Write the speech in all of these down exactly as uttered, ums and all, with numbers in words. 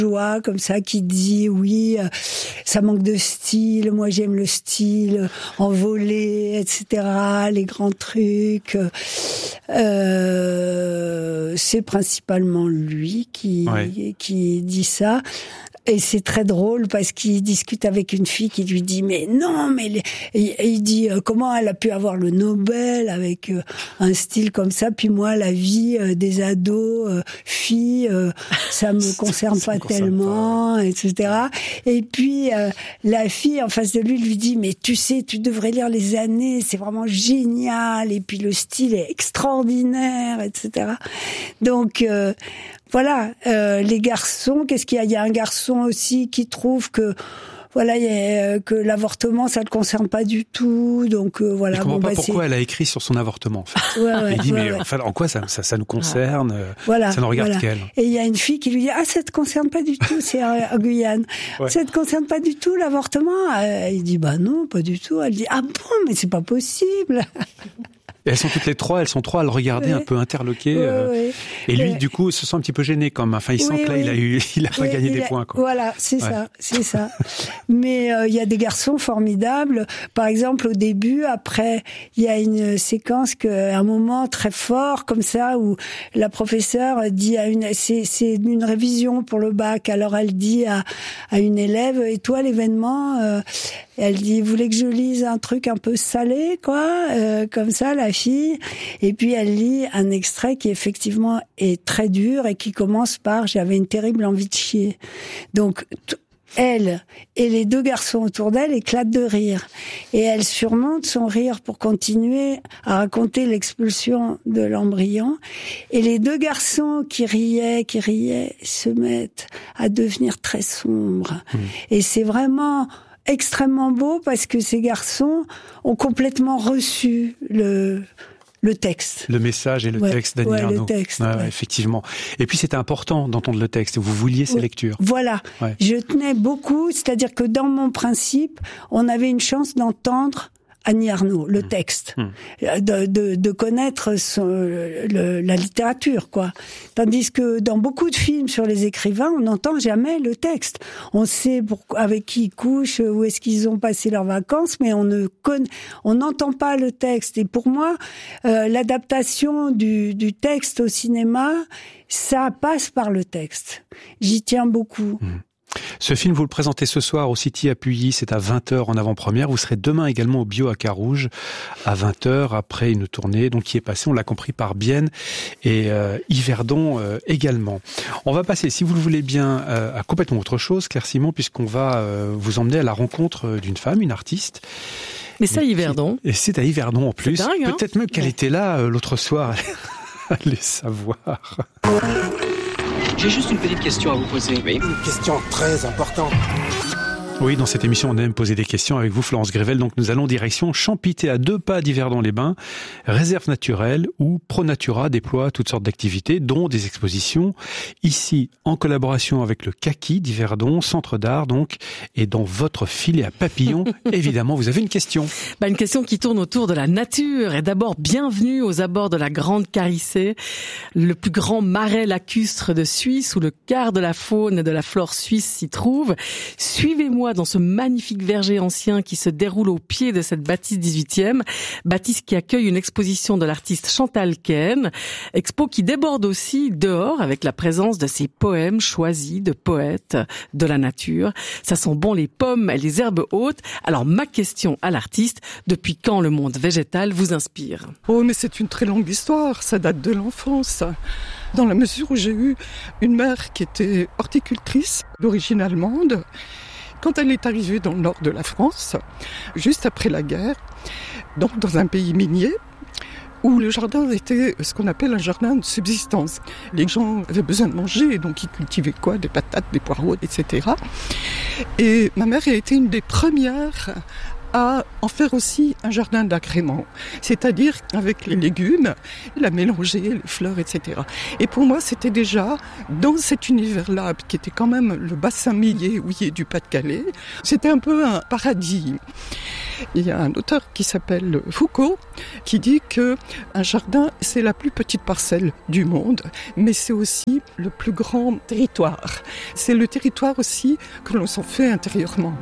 joie comme ça qui dit oui, euh, ça manque de style, moi j'aime le style envolé, et cetera, les grands trucs. Euh, c'est principalement lui qui, ouais. qui dit ça. Et c'est très drôle parce qu'il discute avec une fille qui lui dit mais non mais les... et il dit euh, comment elle a pu avoir le Nobel avec euh, un style comme ça, puis moi la vie euh, des ados euh, filles euh, ça me concerne pas tellement pas. et cetera. Et puis euh, la fille en face de lui lui dit mais tu sais tu devrais lire Les Années, c'est vraiment génial et puis le style est extraordinaire, et cetera. Donc euh, voilà, euh, les garçons, qu'est-ce qu'il y a ? Il y a un garçon aussi qui trouve que voilà, il y a, que l'avortement ça le concerne pas du tout, donc euh, voilà. Je comprends bon, pas bah, pourquoi c'est... elle a écrit sur son avortement. En fait. Ouais, ouais, il dit ouais, mais ouais. enfin, en quoi ça, ça, ça nous concerne ah. Voilà, ça ne regarde voilà. qu'elle. Et il y a une fille qui lui dit ah ça te concerne pas du tout, c'est en Guyane. Ouais. Ça te concerne pas du tout l'avortement ? euh, Il dit bah non, pas du tout. Elle dit ah bon mais c'est pas possible. Et elles sont toutes les trois, elles sont trois à le regarder oui. un peu interloquées. Oui, euh, oui. Et lui, oui. du coup, se sent un petit peu gêné comme. Enfin, il oui, sent que là, oui. il a eu, il a pas oui, gagné des a... points, quoi. Voilà, c'est ouais. ça, c'est ça. Mais il euh, y a des garçons formidables. Par exemple, au début, après, il y a une séquence que, un moment très fort comme ça où la professeure dit à une, c'est, c'est une révision pour le bac. Alors elle dit à, à une élève, et toi, l'événement. Euh, Elle dit, vous voulez que je lise un truc un peu salé, quoi, euh, comme ça, la fille. Et puis elle lit un extrait qui effectivement est très dur et qui commence par « J'avais une terrible envie de chier ». Donc t- elle et les deux garçons autour d'elle éclatent de rire. Et elle surmonte son rire pour continuer à raconter l'expulsion de l'embryon. Et les deux garçons qui riaient, qui riaient, se mettent à devenir très sombres. Mmh. Et c'est vraiment... extrêmement beau parce que ces garçons ont complètement reçu le le texte. Le message et le ouais, texte d'Annie ouais, Ernaux. Le texte, ouais, ouais. Effectivement. Et puis c'était important d'entendre le texte. Vous vouliez ces ouais, lectures. Voilà. Ouais. Je tenais beaucoup. C'est-à-dire que dans mon principe, on avait une chance d'entendre Annie Ernaux, le texte, mmh. de, de, de connaître son, le, la littérature, quoi. Tandis que dans beaucoup de films sur les écrivains, on n'entend jamais le texte. On sait pour, avec qui ils couchent, où est-ce qu'ils ont passé leurs vacances, mais on ne connaît, on n'entend pas le texte. Et pour moi, euh, l'adaptation du, du texte au cinéma, ça passe par le texte. J'y tiens beaucoup. Mmh. Ce film, vous le présentez ce soir au City à Puilly, c'est à vingt heures en avant-première. Vous serez demain également au Bio à Carouge à vingt heures après une tournée donc qui est passée, on l'a compris, par Bienne et euh, Yverdon euh, également. On va passer, si vous le voulez bien, euh, à complètement autre chose, Claire Simon, puisqu'on va euh, vous emmener à la rencontre d'une femme, une artiste. Mais c'est à Yverdon. Et c'est à Yverdon en plus. C'est dingue, hein ? Peut-être même qu'elle ouais. était là euh, l'autre soir. Allez savoir. J'ai juste une petite question à vous poser. Oui. Une question très importante. Oui, dans cette émission, on aime poser des questions avec vous, Florence Grével. Donc, nous allons direction Champité, à deux pas d'Yverdon-les-Bains. Réserve naturelle où ProNatura déploie toutes sortes d'activités, dont des expositions. Ici, en collaboration avec le Kaki d'Yverdon, centre d'art, donc. Et dans votre filet à papillons, évidemment, vous avez une question. Bah, une question qui tourne autour de la nature. Et d'abord, bienvenue aux abords de la Grande Carissée, le plus grand marais lacustre de Suisse, où le quart de la faune et de la flore suisse s'y trouve. Suivez-moi dans ce magnifique verger ancien qui se déroule au pied de cette bâtisse dix-huitième, bâtisse qui accueille une exposition de l'artiste Chantal Ken, expo qui déborde aussi dehors avec la présence de ses poèmes choisis de poètes de la nature. Ça sent bon les pommes et les herbes hautes. Alors ma question à l'artiste, depuis quand le monde végétal vous inspire ? Oh mais c'est une très longue histoire, ça date de l'enfance. Dans la mesure où j'ai eu une mère qui était horticultrice d'origine allemande. Quand elle est arrivée dans le nord de la France, juste après la guerre, donc dans un pays minier, où le jardin était ce qu'on appelle un jardin de subsistance. Les gens avaient besoin de manger, donc ils cultivaient quoi ? Des patates, des poireaux, et cetera. Et ma mère a été une des premières à en faire aussi un jardin d'agrément, c'est-à-dire avec les légumes, la mélanger, les fleurs, et cetera. Et pour moi, c'était déjà dans cet univers-là, qui était quand même le bassin minier houillé du Pas-de-Calais, c'était un peu un paradis. Il y a un auteur qui s'appelle Foucault qui dit que un jardin, c'est la plus petite parcelle du monde, mais c'est aussi le plus grand territoire. C'est le territoire aussi que l'on s'en fait intérieurement.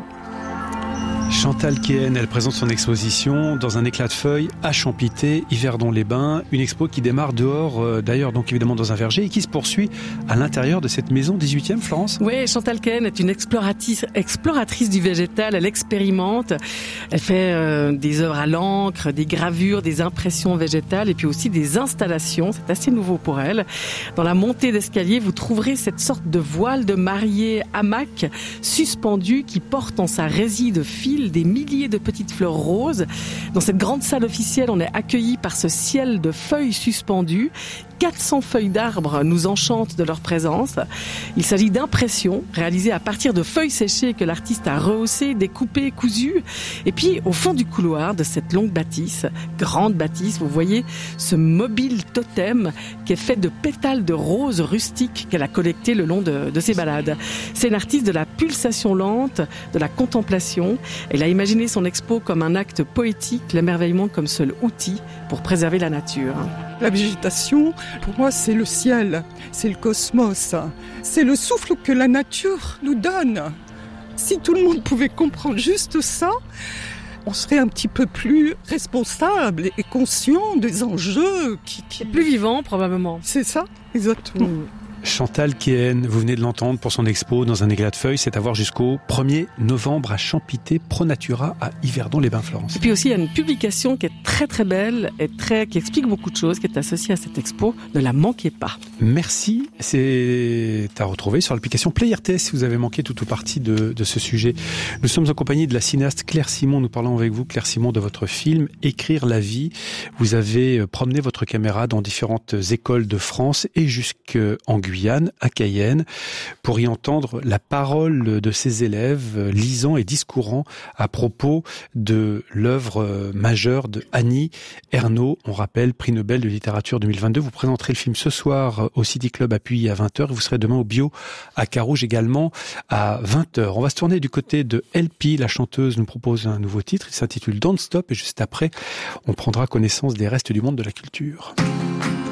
Chantal Kehen, elle présente son exposition dans un éclat de feuilles à Champité, Yverdon-les-Bains, une expo qui démarre dehors, euh, d'ailleurs donc évidemment dans un verger, et qui se poursuit à l'intérieur de cette maison dix-huitième, Florence. Oui, Chantal Kehen est une exploratrice, exploratrice du végétal, elle expérimente, elle fait euh, des œuvres à l'encre, des gravures, des impressions végétales et puis aussi des installations, c'est assez nouveau pour elle. Dans la montée d'escalier, vous trouverez cette sorte de voile de mariée hamac suspendu qui porte en sa résille de fil des milliers de petites fleurs roses. Dans cette grande salle officielle, on est accueillis par ce ciel de feuilles suspendues. quatre cents feuilles d'arbres nous enchantent de leur présence. Il s'agit d'impressions réalisées à partir de feuilles séchées que l'artiste a rehaussées, découpées, cousues. Et puis, au fond du couloir de cette longue bâtisse, grande bâtisse, vous voyez ce mobile totem qui est fait de pétales de roses rustiques qu'elle a collectés le long de, de ses balades. C'est une artiste de la pulsation lente, de la contemplation. Elle a imaginé son expo comme un acte poétique, l'émerveillement comme seul outil pour préserver la nature. La végétation, pour moi, c'est le ciel, c'est le cosmos, c'est le souffle que la nature nous donne. Si tout le monde pouvait comprendre juste ça, on serait un petit peu plus responsable et conscient des enjeux. Qui, qui... Plus vivant, probablement. C'est ça, exactement. Mmh. Chantal Kehen, vous venez de l'entendre pour son expo dans un éclat de feuilles, c'est à voir jusqu'au premier novembre à Champité, Pro Natura à Yverdon-les-Bains, Florence. Et puis aussi, il y a une publication qui est très très belle et très, qui explique beaucoup de choses, qui est associée à cette expo. Ne la manquez pas. Merci. C'est à retrouver sur l'application Play R T S si vous avez manqué toute ou partie de, de ce sujet. Nous sommes en compagnie de la cinéaste Claire Simon. Nous parlons avec vous, Claire Simon, de votre film Écrire la vie. Vous avez promené votre caméra dans différentes écoles de France et jusqu'en Guyane, à Cayenne, pour y entendre la parole de ses élèves lisant et discourant à propos de l'œuvre majeure de Annie Ernaux. On rappelle, prix Nobel de littérature deux mille vingt-deux. Vous présenterez le film ce soir au City Club à Puy à vingt heures. Vous serez demain au Bio à Carouge également à vingt heures. On va se tourner du côté de L P. La chanteuse nous propose un nouveau titre. Il s'intitule Don't Stop et juste après, on prendra connaissance des restes du monde de la culture.